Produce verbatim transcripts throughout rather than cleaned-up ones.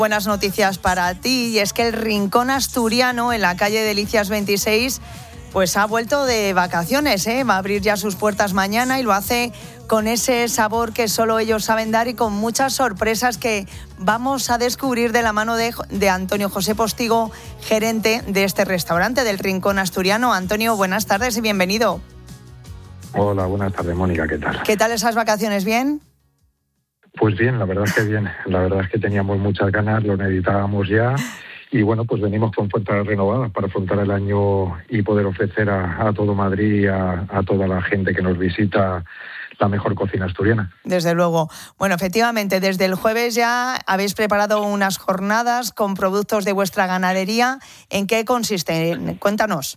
Buenas noticias para ti, y es que el Rincón Asturiano en la calle Delicias veintiséis pues ha vuelto de vacaciones, ¿eh? Va a abrir ya sus puertas mañana y lo hace con ese sabor que solo ellos saben dar y con muchas sorpresas que vamos a descubrir de la mano de, de Antonio José Postigo, gerente de este restaurante del Rincón Asturiano. Antonio, buenas tardes y bienvenido. Hola, buenas tardes, Mónica, ¿qué tal? ¿Qué tal esas vacaciones? ¿Bien? Pues bien, la verdad es que bien. La verdad es que teníamos muchas ganas, lo necesitábamos ya. Y bueno, pues venimos con fuerzas renovadas para afrontar el año y poder ofrecer a, a todo Madrid y a, a toda la gente que nos visita la mejor cocina asturiana. Desde luego. Bueno, efectivamente, desde el jueves ya habéis preparado unas jornadas con productos de vuestra ganadería. ¿En qué consisten? Cuéntanos.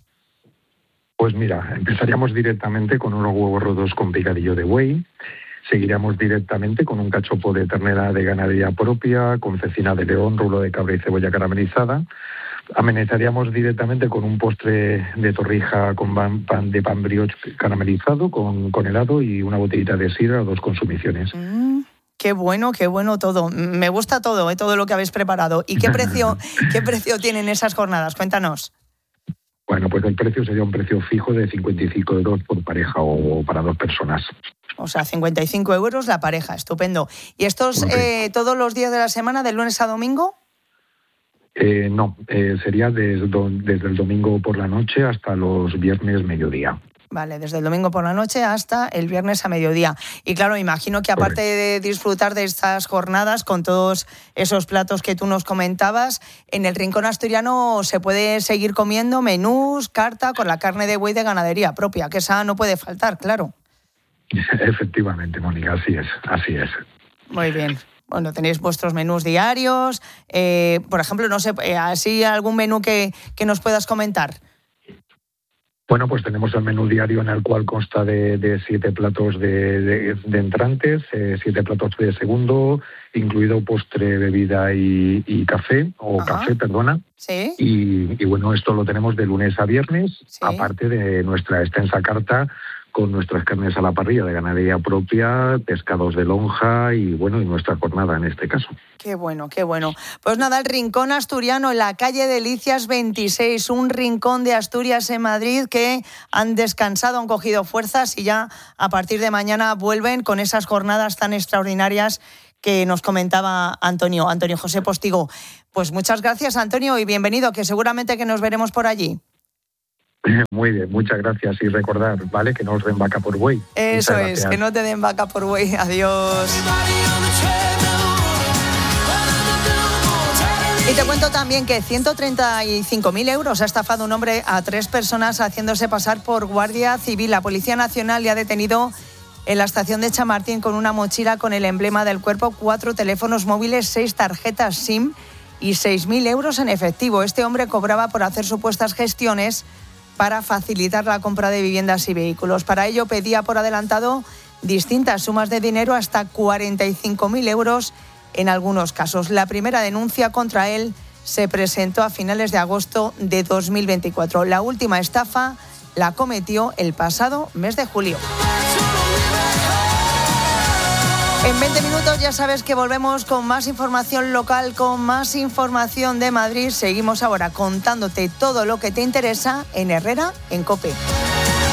Pues mira, empezaríamos directamente con unos huevos rotos con picadillo de buey. Seguiríamos directamente con un cachopo de ternera de ganadería propia, con cecina de león, rulo de cabra y cebolla caramelizada. Amenazaríamos directamente con un postre de torrija con pan, pan de pan brioche caramelizado, con, con helado y una botellita de sidra, dos consumiciones. Mm, qué bueno, qué bueno todo. Me gusta todo, ¿eh? Todo lo que habéis preparado. ¿Y qué precio, qué precio tienen esas jornadas? Cuéntanos. Bueno, pues el precio sería un precio fijo de cincuenta y cinco euros por pareja o para dos personas. O sea, cincuenta y cinco euros la pareja, estupendo. ¿Y estos eh, todos los días de la semana, de lunes a domingo? Eh, no, eh, sería desde, desde el domingo por la noche hasta los viernes mediodía. Vale, desde el domingo por la noche hasta el viernes a mediodía. Y claro, imagino que aparte de disfrutar de estas jornadas con todos esos platos que tú nos comentabas, en el Rincón Asturiano se puede seguir comiendo menús, carta con la carne de buey de ganadería propia, que esa no puede faltar, claro. Efectivamente, Mónica, así es, así es. Muy bien. Bueno, tenéis vuestros menús diarios. Eh, por ejemplo, no sé, eh, ¿así algún menú que, que nos puedas comentar? Bueno, pues tenemos el menú diario en el cual consta de, de siete platos de, de, de entrantes, eh, siete platos de segundo, incluido postre, bebida y, y café, o Ajá. café, perdona. Sí. Y, y bueno, esto lo tenemos de lunes a viernes, sí. aparte de nuestra extensa carta con nuestras carnes a la parrilla de ganadería propia, pescados de lonja y bueno, y nuestra jornada en este caso. Qué bueno, qué bueno. Pues nada, el Rincón Asturiano en la calle Delicias veintiséis, un rincón de Asturias en Madrid que han descansado, han cogido fuerzas y ya a partir de mañana vuelven con esas jornadas tan extraordinarias que nos comentaba Antonio, Antonio José Postigo. Pues muchas gracias, Antonio, y bienvenido, que seguramente que nos veremos por allí. Muy bien, muchas gracias. Y recordar, ¿vale?, que no os den vaca por buey. Eso es, que no te den vaca por buey. Adiós. Y te cuento también que ciento treinta y cinco mil euros ha estafado un hombre a tres personas haciéndose pasar por guardia civil. La Policía Nacional le ha detenido en la estación de Chamartín con una mochila con el emblema del cuerpo, cuatro teléfonos móviles, seis tarjetas SIM y seis mil euros en efectivo. Este hombre cobraba por hacer supuestas gestiones para facilitar la compra de viviendas y vehículos. Para ello pedía por adelantado distintas sumas de dinero, hasta cuarenta y cinco mil euros en algunos casos. La primera denuncia contra él se presentó a finales de agosto de dos mil veinticuatro. La última estafa la cometió el pasado mes de julio. En veinte minutos ya sabes que volvemos con más información local, con más información de Madrid. Seguimos ahora contándote todo lo que te interesa en Herrera en COPE.